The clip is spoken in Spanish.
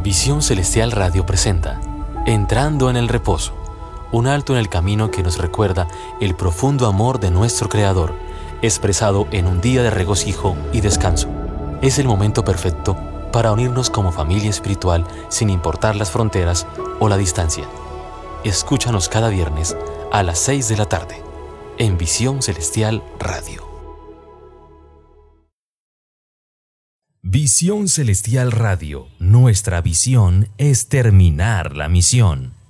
Visión Celestial Radio presenta Entrando en el Reposo, un alto en el camino que nos recuerda el profundo amor de nuestro Creador, expresado en un día de regocijo y descanso. Es el momento perfecto para unirnos como familia espiritual sin importar las fronteras o la distancia. Escúchanos cada viernes a las 6 de la tarde en Visión Celestial Radio. Visión Celestial Radio, nuestra visión es terminar la misión.